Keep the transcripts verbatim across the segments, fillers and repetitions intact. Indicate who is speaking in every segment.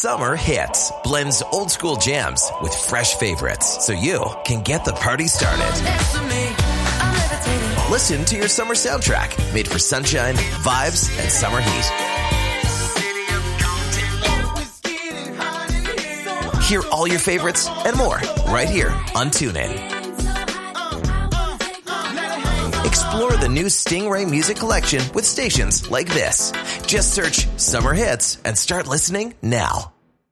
Speaker 1: Summer Hits blends old school jams with fresh favorites so you can get the party started. Listen to your summer soundtrack made for sunshine, vibes, and summer heat. Hear all your favorites and more right here on TuneIn. Explore the new Stingray music collection with stations like this. Just search Summer Hits and start listening now.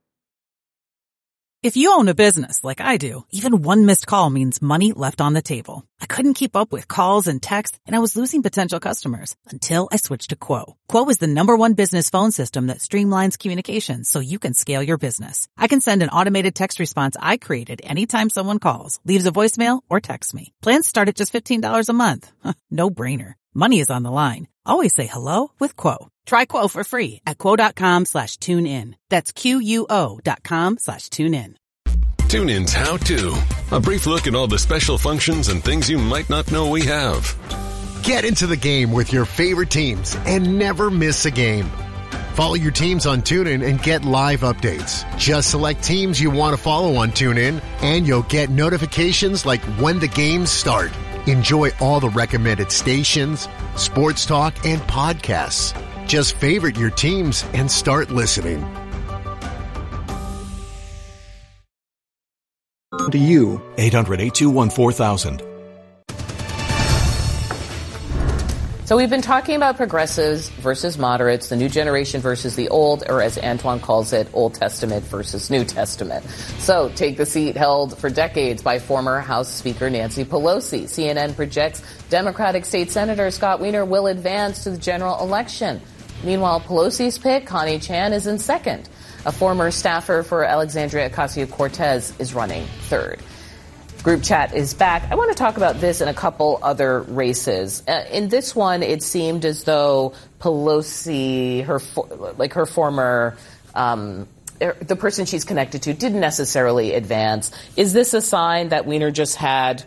Speaker 2: If you own a business like I do, even one missed call means money left on the table. I couldn't keep up with calls and texts, and I was losing potential customers until I switched to Quo. Quo is the number one business phone system that streamlines communications so you can scale your business. I can send an automated text response I created anytime someone calls, leaves a voicemail, or texts me. Plans start at just fifteen dollars a month. No brainer. Money is on the line. Always say hello with Quo. Try Quo for free at quo.com slash tune in. That's Q-U-O dot com slash tune in.
Speaker 3: TuneIn's How To. A brief look at all the special functions and things you might not know we have.
Speaker 4: Get into the game with your favorite teams and never miss a game. Follow your teams on TuneIn and get live updates. Just select teams you want to follow on TuneIn, and you'll get notifications like when the games start. Enjoy all the recommended stations, sports talk, and podcasts. Just favorite your teams and start listening.
Speaker 5: To you, eight hundred, eight two one, four thousand.
Speaker 6: So we've been talking about progressives versus moderates, the new generation versus the old, or as Antoine calls it, Old Testament versus New Testament. So take the seat held for decades by former House Speaker Nancy Pelosi. C N N projects Democratic State Senator Scott Wiener will advance to the general election. Meanwhile, Pelosi's pick, Connie Chan, is in second. A former staffer for Alexandria Ocasio-Cortez is running third. Group chat is back. I want to talk about this and a couple other races. Uh, in this one, it seemed as though Pelosi, her fo- like her former, um, the person she's connected to, didn't necessarily advance. Is this a sign that Wiener just had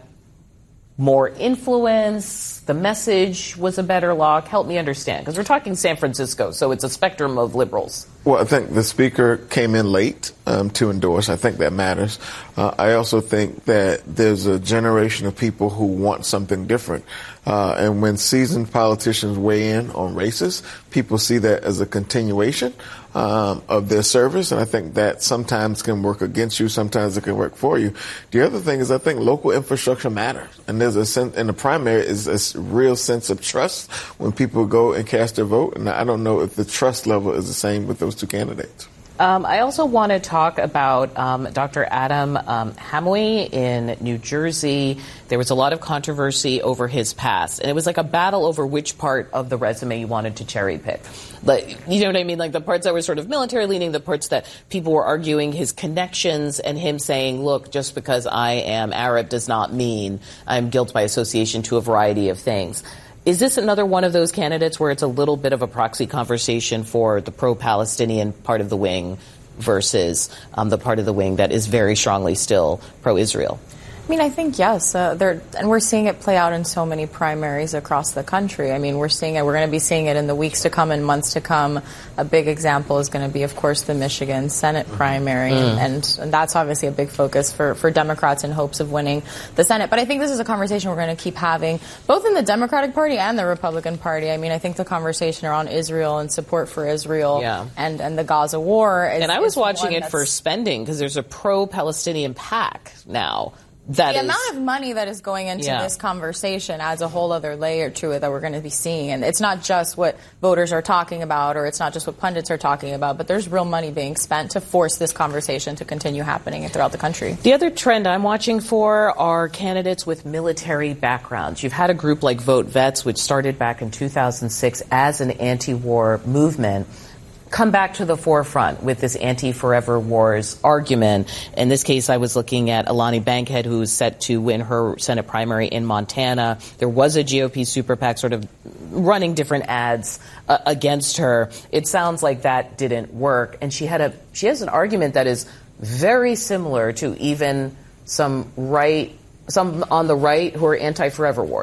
Speaker 6: more influence? The message was a better lock? Help me understand, because we're talking San Francisco, so it's a spectrum of liberals.
Speaker 7: Well, I think the speaker came in late um, to endorse. I think that matters. Uh, I also think that there's a generation of people who want something different. Uh, and when seasoned politicians weigh in on races, people see that as a continuation um, of their service. And I think that sometimes can work against you. Sometimes it can work for you. The other thing is I think local infrastructure matters. And there's a sense in the primary is a real sense of trust when people go and cast their vote. And I don't know if the trust level is the same with those two candidates.
Speaker 6: Um, I also want to talk about um, Doctor Adam um, Hamwi in New Jersey. There was a lot of controversy over his past, and it was like a battle over which part of the resume you wanted to cherry pick. Like, you know what I mean? Like the parts that were sort of military leaning, the parts that people were arguing his connections, and him saying, look, just because I am Arab does not mean I'm guilt by association to a variety of things. Is this another one of those candidates where it's a little bit of a proxy conversation for the pro-Palestinian part of the wing versus um, the part of the wing that is very strongly still pro-Israel?
Speaker 8: I mean, I think, yes. Uh, there, and we're seeing it play out in so many primaries across the country. I mean, we're seeing it. We're going to be seeing it in the weeks to come and months to come. A big example is going to be, of course, the Michigan Senate primary. Mm. And, and that's obviously a big focus for, for Democrats in hopes of winning the Senate. But I think this is a conversation we're going to keep having, both in the Democratic Party and the Republican Party. I mean, I think the conversation around Israel and support for Israel yeah. and, and the Gaza war is,
Speaker 6: and I was
Speaker 8: is
Speaker 6: watching it for spending, because there's a pro-Palestinian PAC now. That
Speaker 8: the
Speaker 6: is,
Speaker 8: amount of money that is going into
Speaker 6: yeah.
Speaker 8: this conversation adds a whole other layer to it that we're going to be seeing. And it's not just what voters are talking about, or it's not just what pundits are talking about, but there's real money being spent to force this conversation to continue happening throughout the country.
Speaker 6: The other trend I'm watching for are candidates with military backgrounds. You've had a group like Vote Vets, which started back in two thousand six as an anti-war movement, come back to the forefront with this anti-forever wars argument. In this case, I was looking at Alani Bankhead, who is set to win her Senate primary in Montana. There was a G O P super PAC sort of running different ads uh, against her. It sounds like that didn't work. And she had a she has an argument that is very similar to even some right some on the right who are anti-forever wars.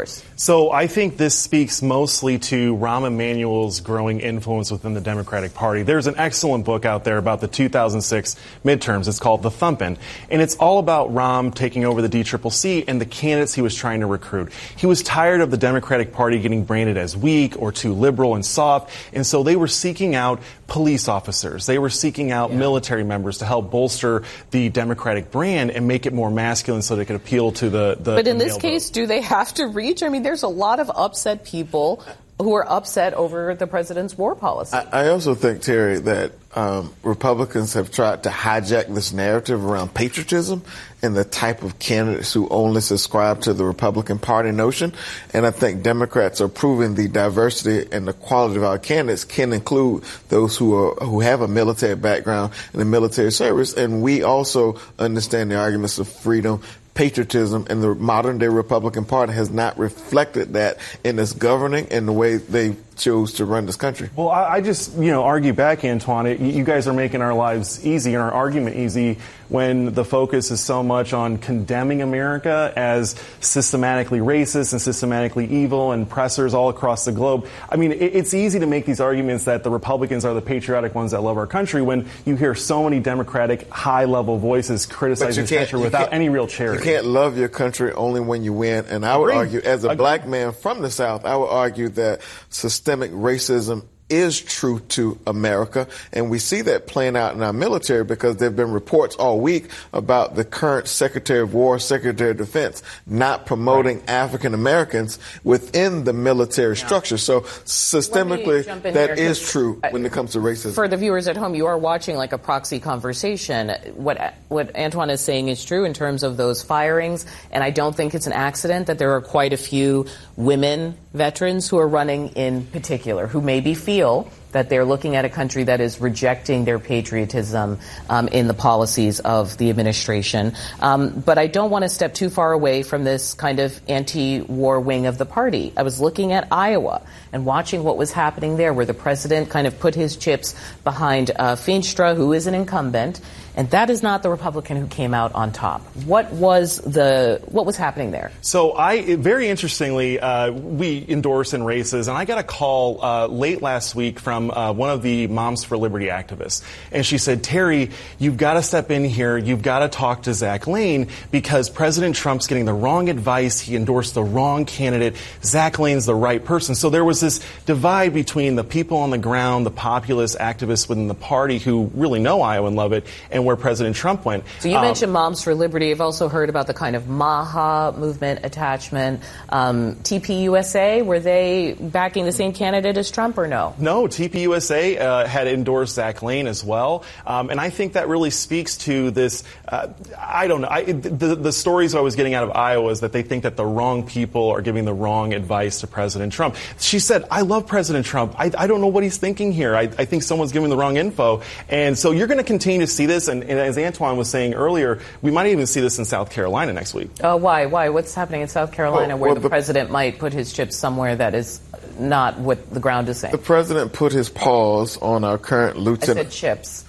Speaker 9: So I think this speaks mostly to Rahm Emanuel's growing influence within the Democratic Party. There's an excellent book out there about the two thousand six midterms. It's called The Thumpin', and it's all about Rahm taking over the D C C C and the candidates he was trying to recruit. He was tired of the Democratic Party getting branded as weak or too liberal and soft, and so they were seeking out police officers. They were seeking out yeah. military members to help bolster the Democratic brand and make it more masculine so they could appeal to the, the
Speaker 6: But in
Speaker 9: the
Speaker 6: this case, vote. Do they have to reach? I mean, there's a lot of upset people who are upset over the president's war policy.
Speaker 7: I, I also think, Terry, that um, Republicans have tried to hijack this narrative around patriotism and the type of candidates who only subscribe to the Republican Party notion. And I think Democrats are proving the diversity and the quality of our candidates can include those who are who have a military background and a military service. And we also understand the arguments of freedom, patriotism, and the modern-day Republican Party has not reflected that in its governing and the way they chose to run this country.
Speaker 9: Well, I, I just, you know, argue back, Antoine. It, you guys are making our lives easy and our argument easy when the focus is so much on condemning America as systematically racist and systematically evil and pressers all across the globe. I mean, it, it's easy to make these arguments that the Republicans are the patriotic ones that love our country when you hear so many Democratic high-level voices criticizing this country without any real charity.
Speaker 7: You can't love your country only when you win. And I would Agreed. argue, as a Agreed. black man from the South, I would argue that systemic racism is true to America, and we see that playing out in our military because there have been reports all week about the current Secretary of War, Secretary of Defense not promoting right. African Americans within the military yeah. structure. So systemically, that is true when it comes to racism.
Speaker 6: For the viewers at home, you are watching like a proxy conversation. What what Antoine is saying is true in terms of those firings, and I don't think it's an accident that there are quite a few women veterans who are running in particular, who maybe feel that they're looking at a country that is rejecting their patriotism um, in the policies of the administration. Um, but I don't want to step too far away from this kind of anti-war wing of the party. I was looking at Iowa and watching what was happening there, where the president kind of put his chips behind uh, Feenstra, who is an incumbent, and that is not the Republican who came out on top. What was the what was happening there?
Speaker 9: So I, very interestingly, uh, we endorse in races, and I got a call uh, late last week from uh, one of the Moms for Liberty activists, and she said, "Terry, you've got to step in here. You've got to talk to Zach Lane because President Trump's getting the wrong advice. He endorsed the wrong candidate. Zach Lane's the right person." So there was this divide between the people on the ground, the populist activists within the party who really know Iowa and love it, and where President Trump went.
Speaker 6: So you
Speaker 9: um,
Speaker 6: mentioned Moms for Liberty. I've also heard about the kind of MAHA movement attachment. Um, T P U S A, were they backing the same candidate as Trump or no?
Speaker 9: No, T P U S A uh, had endorsed Zach Lane as well. Um, and I think that really speaks to this, uh, I don't know, I, the, the stories I was getting out of Iowa is that they think that the wrong people are giving the wrong advice to President Trump. She said, I love President Trump. I, I don't know what he's thinking here. I, I think someone's giving the wrong info. And so you're going to continue to see this. And, and as Antoine was saying earlier, we might even see this in South Carolina next week.
Speaker 6: Uh, why? Why? What's happening in South Carolina
Speaker 7: well,
Speaker 6: where
Speaker 7: well,
Speaker 6: the,
Speaker 7: the
Speaker 6: president might put his chips somewhere that is not what the ground is saying?
Speaker 7: The president put his paws on our current lieutenant.
Speaker 6: I said chips.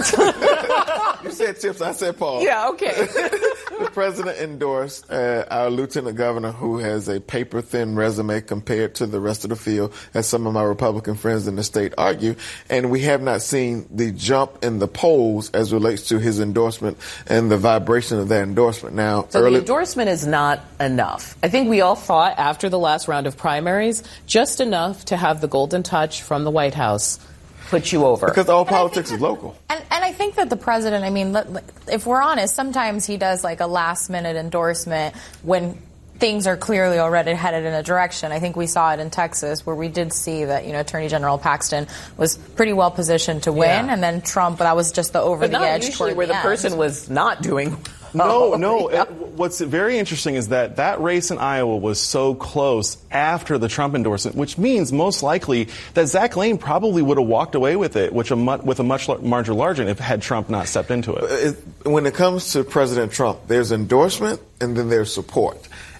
Speaker 7: You said chips, I said paws.
Speaker 6: Yeah, okay.
Speaker 7: The president endorsed uh, our lieutenant governor, who has a paper-thin resume compared to the rest of the field, as some of my Republican friends in the state argue. And we have not seen the jump in the polls as relates to his endorsement and the vibration of that endorsement. Now,
Speaker 6: so
Speaker 7: early-
Speaker 6: the endorsement is not enough. I think we all thought after the last round of primaries, just enough to have the golden touch from the White House put you over.
Speaker 7: Because all politics is local.
Speaker 8: And, and I think that the president, I mean, if we're honest, sometimes he does like a last-minute endorsement when things are clearly already headed in a direction. I think we saw it in Texas, where we did see that, you know, Attorney General Paxton was pretty well positioned to win, yeah. and then Trump, that was just the over-the-edge toward
Speaker 6: where
Speaker 8: the,
Speaker 6: the person was not doing
Speaker 9: No, no. Yeah. What's very interesting is that that race in Iowa was so close after the Trump endorsement, which means most likely that Zach Lane probably would have walked away with it, which a mu- with a much larger margin if had Trump not stepped into it.
Speaker 7: When it comes to President Trump, there's endorsement and then there's support.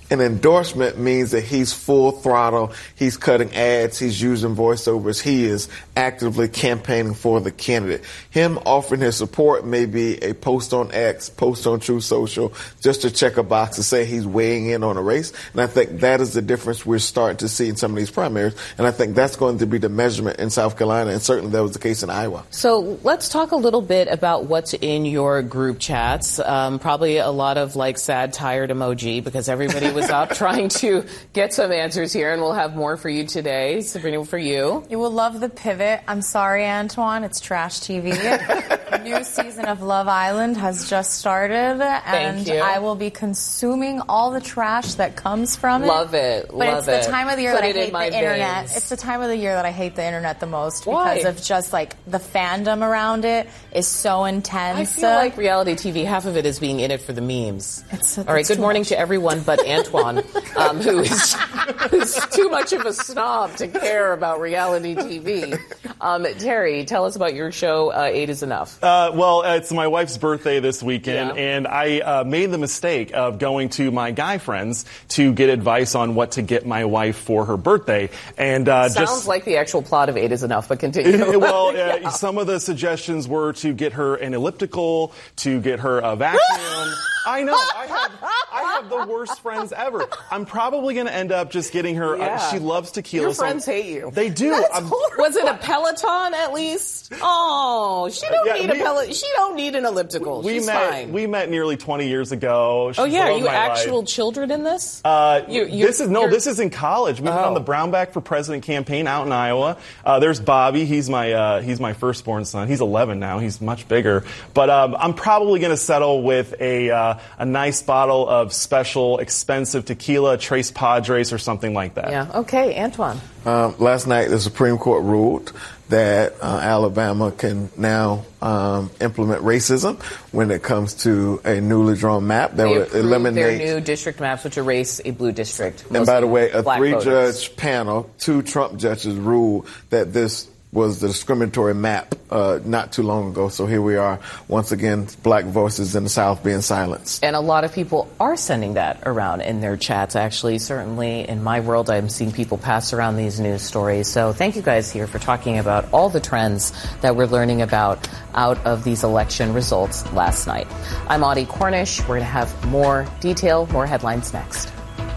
Speaker 7: An endorsement means that he's full throttle, he's cutting ads, he's using voiceovers, he is actively campaigning for the candidate. Him offering his support may be a post on X, post on True Social, just to check a box to say he's weighing in on a race. And I think that is the difference we're starting to see in some of these primaries. And I think that's going to be the measurement in South Carolina, and certainly that was the case in Iowa.
Speaker 6: So let's talk a little bit about what's in your group chats. Um, probably a lot of like sad, tired emoji because everybody was up trying to get some answers here, and we'll have more for you today. Sabrina, for you.
Speaker 8: You will love the pivot. I'm sorry, Antoine. It's trash T V. New season of Love Island has just started, and
Speaker 6: Thank you.
Speaker 8: I will be consuming all the trash that comes from it.
Speaker 6: Love it.
Speaker 8: But
Speaker 6: Love
Speaker 8: it's
Speaker 6: it.
Speaker 8: the time of the year
Speaker 6: Put
Speaker 8: that I
Speaker 6: it in
Speaker 8: hate
Speaker 6: my
Speaker 8: the internet.
Speaker 6: veins.
Speaker 8: It's the time of the year that I hate the internet the most
Speaker 6: Why?
Speaker 8: because of just like the fandom around it is so intense.
Speaker 6: I feel like reality T V, half of it is being in it for the memes.
Speaker 8: It's,
Speaker 6: All right,
Speaker 8: it's
Speaker 6: good
Speaker 8: too
Speaker 6: morning
Speaker 8: much.
Speaker 6: to everyone but Antoine, um, who is who's too much of a snob to care about reality T V. Um, Terry, tell us about your show, uh, Eight is Enough.
Speaker 9: Uh, well, it's my wife's birthday this weekend,
Speaker 6: Yeah.
Speaker 9: and I uh, made the mistake of going to my guy friends to get advice on what to get my wife for her birthday. And uh,
Speaker 6: Sounds
Speaker 9: just
Speaker 6: like the actual plot of Eight is Enough, but continue.
Speaker 9: well, uh,
Speaker 6: Yeah.
Speaker 9: some of the suggestions were to get her an elliptical, to get her a vacuum. I know. I have, I have the worst friends ever. I'm probably going to end up just getting her.
Speaker 6: Yeah.
Speaker 9: Uh, she loves tequila.
Speaker 6: Your
Speaker 9: so
Speaker 6: friends hate you.
Speaker 9: They do. I'm-
Speaker 6: Was it a Peloton at least? Oh, she don't
Speaker 9: Yeah,
Speaker 6: need
Speaker 9: we-
Speaker 6: a Peloton. She don't need an elliptical.
Speaker 9: we
Speaker 6: She's
Speaker 9: met.
Speaker 6: fine.
Speaker 9: We met nearly twenty years ago. She's
Speaker 6: oh yeah,
Speaker 9: the
Speaker 6: are
Speaker 9: love
Speaker 6: you
Speaker 9: of my
Speaker 6: actual
Speaker 9: life.
Speaker 6: children in this?
Speaker 9: Uh,
Speaker 6: You- you're-
Speaker 9: this is no.
Speaker 6: you're-
Speaker 9: This is in college. We've been
Speaker 6: Oh.
Speaker 9: on the Brownback for President campaign out in Iowa. Uh, there's Bobby. He's my uh, he's my firstborn son. He's eleven now. He's much bigger. But um, I'm probably going to settle with a uh, a nice bottle of special, expensive tequila, Tres Padres, or something like that.
Speaker 6: Yeah. Okay, Antoine.
Speaker 7: Um, last night, the Supreme Court ruled that uh, Alabama can now um, implement racism when it comes to a newly drawn map that
Speaker 6: They
Speaker 7: would
Speaker 6: approved
Speaker 7: eliminate.
Speaker 6: their new district maps, which erase a blue district.
Speaker 7: And by the
Speaker 6: mostly
Speaker 7: way, a
Speaker 6: black voters.
Speaker 7: three-judge panel, two Trump judges ruled that this was the discriminatory map uh, not too long ago. So here we are, once again, black voices in the South being silenced.
Speaker 6: And a lot of people are sending that around in their chats, actually. Certainly in my world, I'm seeing people pass around these news stories. So thank you guys here for talking about all the trends that we're learning about out of these election results last night. I'm Audie Cornish. We're going to have more detail, more headlines next.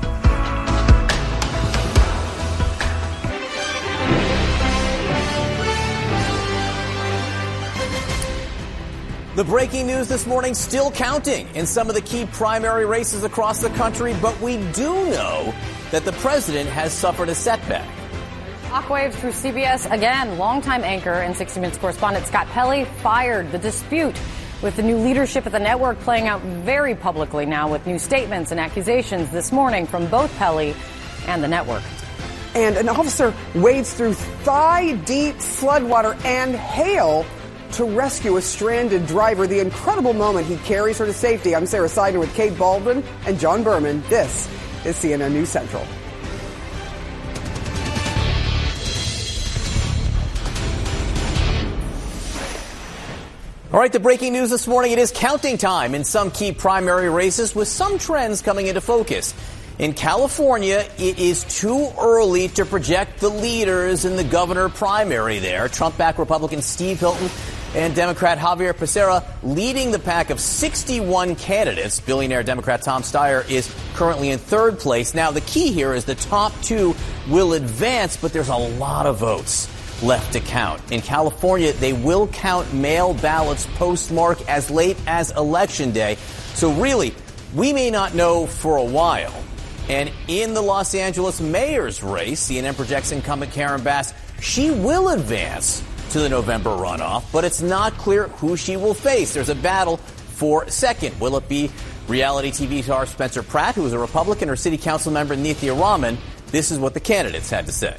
Speaker 10: The breaking news this morning, still counting in some of the key primary races across the country, but we do know that the president has suffered a setback.
Speaker 11: Shockwaves through C B S again. Longtime anchor and sixty minutes correspondent Scott Pelley fired. The dispute with the new leadership at the network playing out very publicly now with new statements and accusations this morning from both Pelley and the network.
Speaker 12: And an officer wades through thigh-deep floodwater and hail to rescue a stranded driver. The incredible moment he carries her to safety. I'm Sarah Seidner with Kate Baldwin and John Berman. This is C N N News Central.
Speaker 10: All right, the breaking news this morning, it is counting time in some key primary races with some trends coming into focus. In California, it is too early to project the leaders in the governor primary there. Trump-backed Republican Steve Hilton and Democrat Javier Becerra leading the pack of sixty-one candidates. Billionaire Democrat Tom Steyer is currently in third place. Now, the key here is the top two will advance, but there's a lot of votes left to count. In California, they will count mail ballots postmarked as late as Election Day. So really, we may not know for a while. And in the Los Angeles mayor's race, C N N projects incumbent Karen Bass. She will advance to the November runoff, but it's not clear who she will face. There's a battle for second. Will it be reality T V star Spencer Pratt, who is a Republican, or city council member Nithya Raman? This is what the candidates had to say.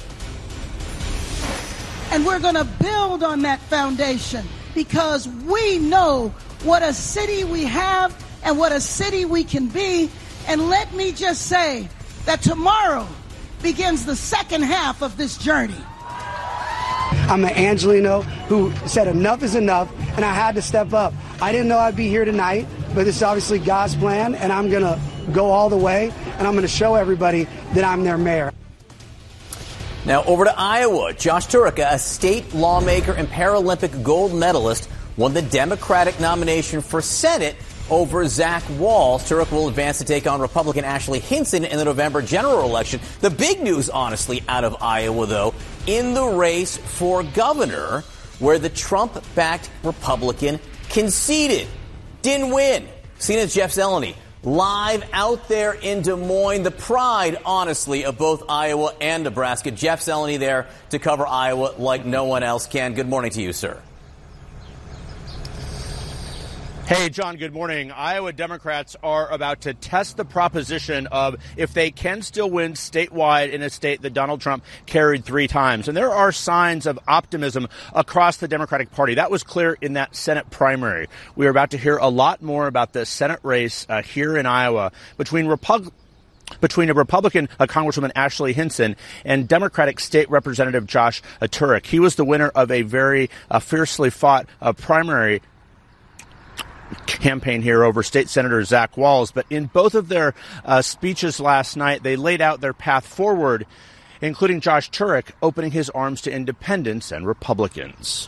Speaker 13: And we're going to build on that foundation because we know what a city we have and what a city we can be. And let me just say that tomorrow begins the second half of this journey.
Speaker 12: I'm an Angelino who said enough is enough, and I had to step up. I didn't know I'd be here tonight, but this is obviously God's plan, and I'm going to go all the way.
Speaker 14: and I'm going to show everybody that I'm their mayor.
Speaker 10: Now over to Iowa. Josh Turek, a state lawmaker and Paralympic gold medalist, won the Democratic nomination for Senate over Zach Wahls. Turek will advance to take on Republican Ashley Hinson in the November general election. The big news, honestly, out of Iowa, though, in the race for governor, where the Trump-backed Republican conceded, didn't win. C N N's Jeff Zeleny live out there in Des Moines, the pride, honestly, of both Iowa and Nebraska. Jeff Zeleny there to cover Iowa like no one else can. Good morning to you, sir.
Speaker 15: Hey, John, good morning. Iowa Democrats are about to test the proposition of if they can still win statewide in a state that Donald Trump carried three times. And there are signs of optimism across the Democratic Party. That was clear in that Senate primary. We are about to hear a lot more about the Senate race uh, here in Iowa between Republicans. Between a Republican, uh, Congresswoman Ashley Hinson, and Democratic State Representative Josh uh, Turek. He was the winner of a very uh, fiercely fought uh, primary campaign here over State Senator Zach Wahls. But in both of their uh, speeches last night, they laid out their path forward, including Josh Turek opening his arms to independents and Republicans.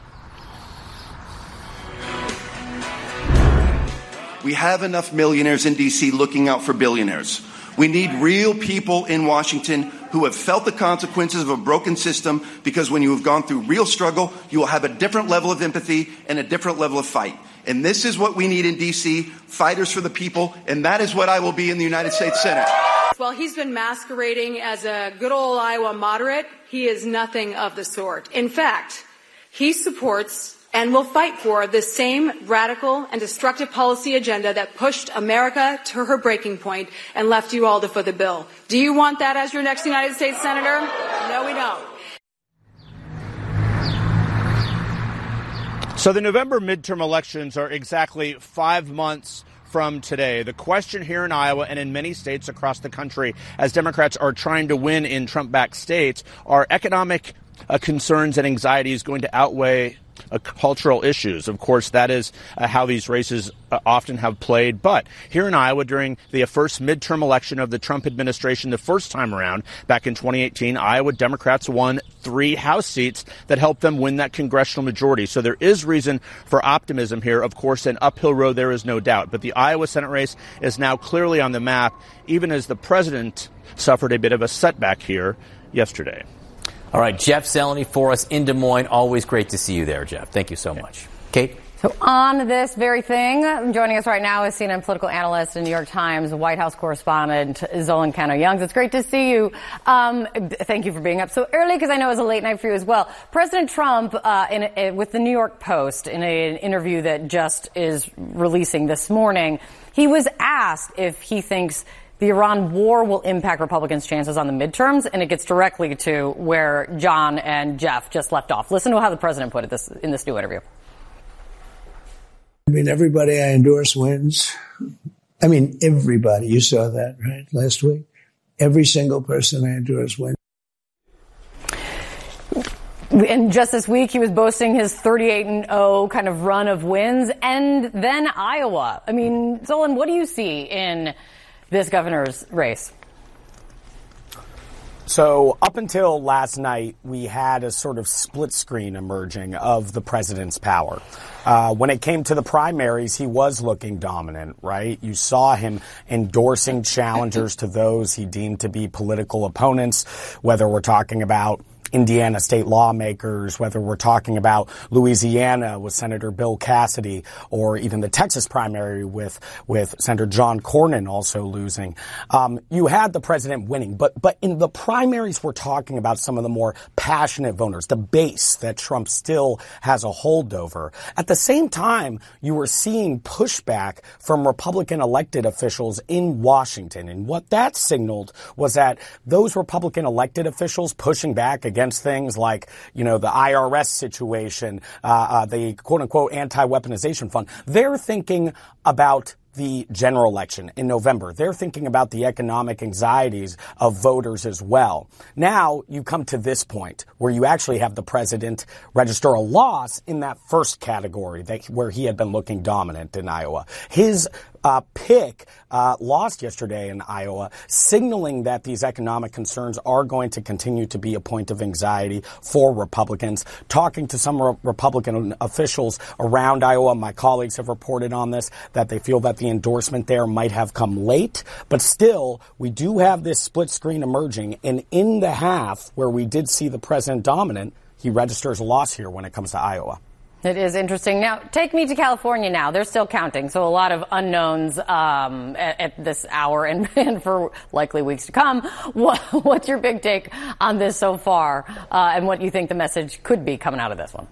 Speaker 16: We have enough millionaires in D C looking out for billionaires. We need real people in Washington who have felt the consequences of a broken system, because when you have gone through real struggle, you will have a different level of empathy and a different level of fight. And this is what we need in D C, fighters for the people, and that is what I will be in the United States Senate.
Speaker 17: While he's been masquerading as a good old Iowa moderate, he is nothing of the sort. In fact, he supports and will fight for the same radical and destructive policy agenda that pushed America to her breaking point and left you all to foot the bill. Do you want that as your next United States Senator? No, we don't.
Speaker 15: So the November midterm elections are exactly five months from today. The question here in Iowa and in many states across the country, as Democrats are trying to win in Trump-backed states, are economic uh, concerns and anxieties going to outweigh Uh, cultural issues. Of course, that is uh, how these races uh, often have played. But here in Iowa, during the first midterm election of the Trump administration the first time around, back in twenty eighteen, Iowa Democrats won three House seats that helped them win that congressional majority. So there is reason for optimism here. Of course, an uphill road, there is no doubt. But the Iowa Senate race is now clearly on the map, even as the president suffered a bit of a setback here yesterday.
Speaker 10: All right, Jeff Zeleny for us in Des Moines. Always great to see you there, Jeff. Thank you so much. Kate?
Speaker 11: So on this very thing, joining us right now is C N N political analyst and New York Times White House correspondent Zolan Kano-Youngs. It's great to see you. Um, thank you for being up so early, because I know it was a late night for you as well. President Trump, uh, in a, with the New York Post, in a, an interview that just is releasing this morning, he was asked if he thinks the Iran war will impact Republicans' chances on the midterms, and it gets directly to where John and Jeff just left off. Listen to how the president put it this, in this new interview.
Speaker 18: I mean, everybody I endorse wins. I mean, everybody. You saw that, right, last week? Every single person I endorse wins.
Speaker 11: And just this week, he was boasting his thirty-eight and oh kind of run of wins, and then Iowa. I mean, Zolan, what do you see in this governor's race?
Speaker 19: So up until last night, we had a sort of split screen emerging of the president's power. Uh, when it came to the primaries, he was looking dominant, right? You saw him endorsing challengers to those he deemed to be political opponents, whether we're talking about Indiana state lawmakers, whether we're talking about Louisiana with Senator Bill Cassidy, or even the Texas primary with with Senator John Cornyn also losing. Um, you had the president winning, but but in the primaries, we're talking about some of the more passionate voters, the base that Trump still has a holdover. At the same time, you were seeing pushback from Republican elected officials in Washington, and what that signaled was that those Republican elected officials pushing back against Against things like, you know, the I R S situation, uh, uh, the quote-unquote anti-weaponization fund. They're thinking about the general election in November. They're thinking about the economic anxieties of voters as well. Now you come to this point where you actually have the president register a loss in that first category that, where he had been looking dominant in Iowa. His uh, pick uh, lost yesterday in Iowa, signaling that these economic concerns are going to continue to be a point of anxiety for Republicans. Talking to some re- Republican officials around Iowa, my colleagues have reported on this, that they feel that the endorsement there might have come late. But still, we do have this split screen emerging. And in the half where we did see the president dominant, he registers a loss here when it comes to Iowa.
Speaker 11: It is interesting. Now, take me to California now. They're still counting, so a lot of unknowns um, at, at this hour and, and for likely weeks to come. What, what's your big take on this so far, uh, and what you think the message could be coming out of this one?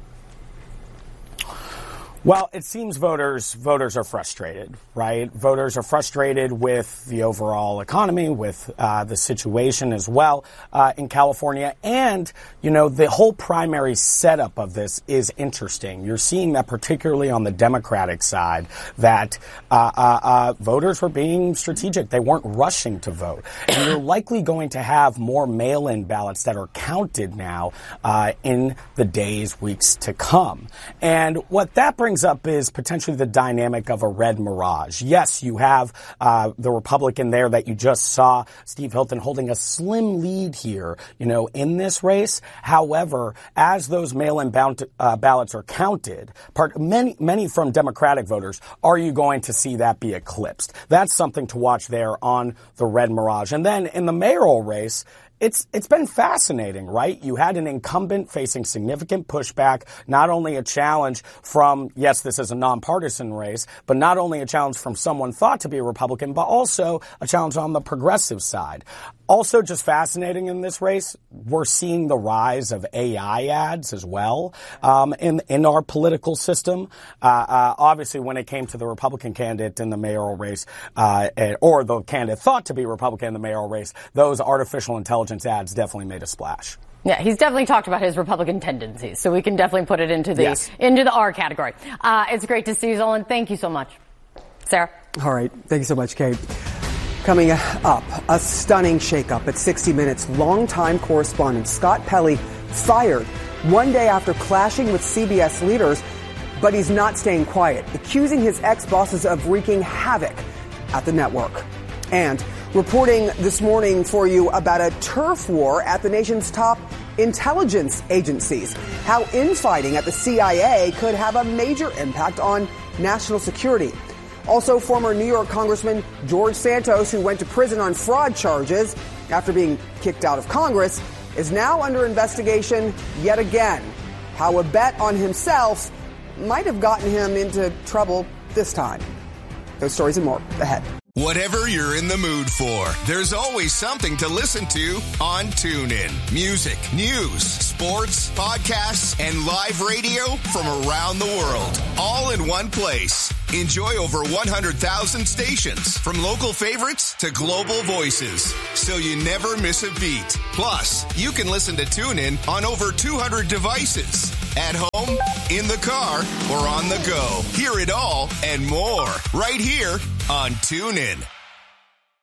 Speaker 19: Well, it seems voters voters are frustrated, right? Voters are frustrated with the overall economy, with uh, the situation as well uh, in California. And, you know, the whole primary setup of this is interesting. You're seeing that particularly on the Democratic side, that uh, uh, uh, voters were being strategic. They weren't rushing to vote. And you're likely going to have more mail-in ballots that are counted now uh, in the days, weeks to come. And what that brings up is potentially the dynamic of a red mirage. Yes, you have uh, the Republican there that you just saw, Steve Hilton, holding a slim lead here, you know, in this race. However, as those mail-in bound, uh, ballots are counted, part, many, many from Democratic voters, are you going to see that be eclipsed? That's something to watch there on the red mirage. And then in the mayoral race, It's it's been fascinating, right? You had an incumbent facing significant pushback, not only a challenge from, yes, this is a nonpartisan race, but not only a challenge from someone thought to be a Republican, but also a challenge on the progressive side. Also just fascinating in this race, we're seeing the rise of A I ads as well um, in, in our political system. Uh, uh, obviously, when it came to the Republican candidate in the mayoral race, uh, or the candidate thought to be Republican in the mayoral race, those artificial intelligence ads definitely made a splash.
Speaker 11: Yeah, he's definitely talked about his Republican tendencies, so we can definitely put it into the
Speaker 19: yes.
Speaker 11: into the R category. Uh, it's great to see you, Zolan. Thank you so much. Sarah?
Speaker 12: All right. Thank you so much, Kate. Coming up, a stunning shakeup at sixty minutes. Longtime correspondent Scott Pelley fired one day after clashing with C B S leaders, but he's not staying quiet, accusing his ex-bosses of wreaking havoc at the network. And reporting this morning for you about a turf war at the nation's top intelligence agencies. How infighting at the C I A could have a major impact on national security. Also, former New York Congressman George Santos, who went to prison on fraud charges after being kicked out of Congress, is now under investigation yet again. How a bet on himself might have gotten him into trouble this time. Those stories and more ahead.
Speaker 20: Whatever you're in the mood for, there's always something to listen to on TuneIn. Music, news, sports, podcasts, and live radio from around the world, all in one place. Enjoy over one hundred thousand stations, from local favorites to global voices, so you never miss a beat. Plus, you can listen to TuneIn on over two hundred devices. At home, in the car, or on the go. Hear it all and more right here on TuneIn.